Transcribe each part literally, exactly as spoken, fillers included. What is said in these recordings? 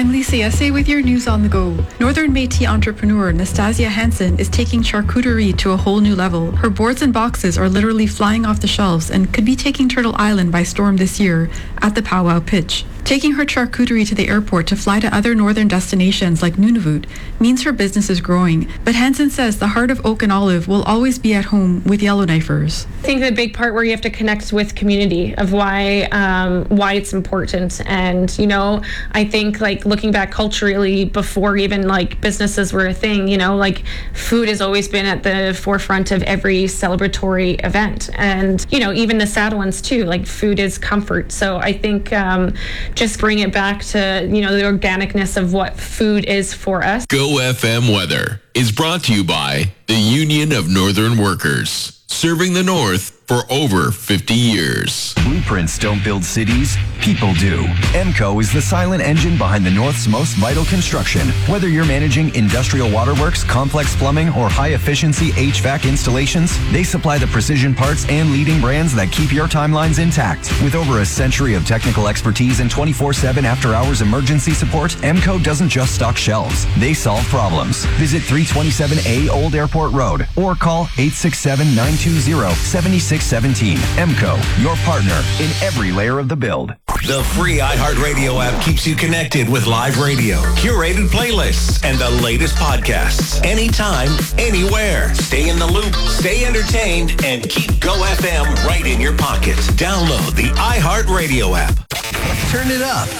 I'm Lisa Yesse with your news on the go. Northern Métis entrepreneur Nastasia Hansen is taking charcuterie to a whole new level. Her boards and boxes are literally flying off the shelves and could be taking Turtle Island by storm this year at the Powwow Pitch. Taking her charcuterie to the airport to fly to other northern destinations like Nunavut means her business is growing, but Hansen says the heart of Oak and Olive will always be at home with Yellowknifers. I think the big part where you have to connect with community of why um, why it's important. And, you know, I think like looking back culturally before even like businesses were a thing, you know, like food has always been at the forefront of every celebratory event. And, you know, even the sad ones too, like food is comfort. So I think um, just bring it back to, you know, the organicness of what food is for us. Go F M Weather is brought to you by the Union of Northern Workers, serving the North for over fifty years. Blueprints don't build cities, people do. M C O is the silent engine behind the North's most vital construction. Whether you're managing industrial waterworks, complex plumbing, or high-efficiency H V A C installations, they supply the precision parts and leading brands that keep your timelines intact. With over a century of technical expertise and twenty-four seven after-hours emergency support, M C O doesn't just stock shelves. They solve problems. Visit three twenty-seven A Old Airport Road or call eight six seven, nine two zero, seven six one seven. M C O, your partner in every layer of the build. The free iHeartRadio app keeps you connected with live radio, curated playlists, and the latest podcasts. Anytime, anywhere. Stay in the loop, stay entertained, and keep Go F M right in your pocket. Download the iHeartRadio app. Turn it up.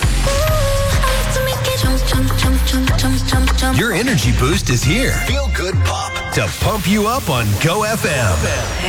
Your energy boost is here. Feel good pop To pump you up on Go F M.